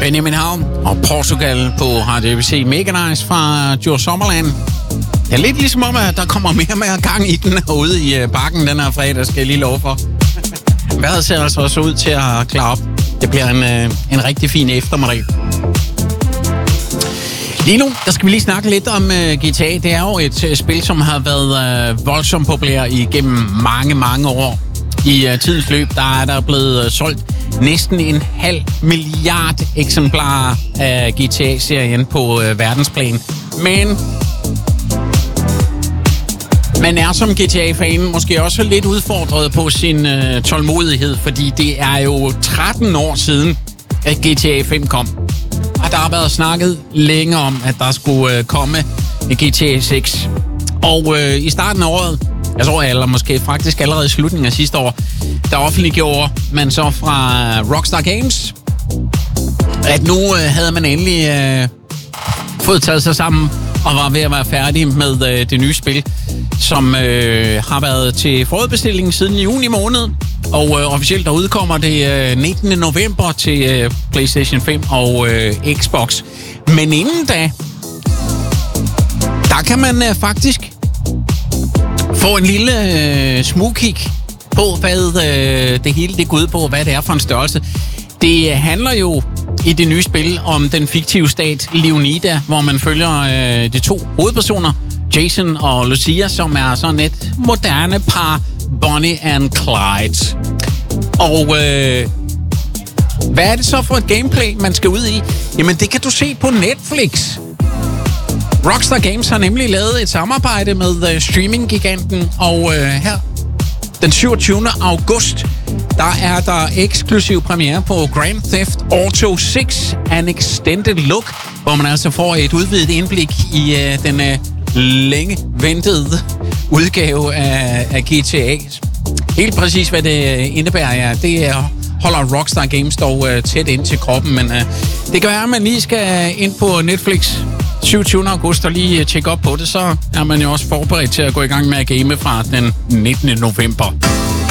Benjamin Havn og Portugal på Radio ABC. Mega nice fra Djurs Sommerland. Det er lidt ligesom om, at der kommer mere og mere gang i den herude i parken den her fredag, skal jeg lige love for. Vejret ser altså også ud til at klare op. Det bliver en rigtig fin eftermiddag. Lige nu, der skal vi lige snakke lidt om GTA. Det er jo et spil, som har været voldsomt populær igennem mange, mange år. I tidens løb, der er der blevet solgt næsten 0,5 milliard eksemplarer af GTA-serien på verdensplan. Men man er som GTA-fan måske også lidt udfordret på sin tålmodighed, fordi det er jo 13 år siden, at GTA 5 kom. Og der har været snakket længe om, at der skulle komme GTA 6. Og i starten af året, jeg tror, eller måske faktisk allerede i slutningen af sidste år, der offentliggjorde man så fra Rockstar Games, at nu havde man endelig fået taget sig sammen og var ved at være færdig med det nye spil, som har været til forudbestilling siden juni måned. Og officielt der udkommer det 19. november til PlayStation 5 og Xbox. Men inden da, der kan man faktisk få en lille smugkig på, hvad det hele det går ud på, hvad det er for en størrelse. Det handler jo i det nye spil om den fiktive stat Leonida, hvor man følger de to hovedpersoner, Jason og Lucia, som er sådan et moderne par, Bonnie and Clyde. Og hvad er det så for et gameplay, man skal ud i? Jamen, det kan du se på Netflix. Rockstar Games har nemlig lavet et samarbejde med streaming-giganten, og her den 27. august, der er der eksklusiv premiere på Grand Theft Auto 6 An Extended Look, hvor man altså får et udvidet indblik i den længe ventede udgave af GTA. Helt præcis, hvad det indebærer, ja, det holder Rockstar Games dog tæt ind til kroppen, men det kan være, at man lige skal ind på Netflix 27. august og lige tjekke op på det, så er man jo også forberedt til at gå i gang med at game fra den 19. november.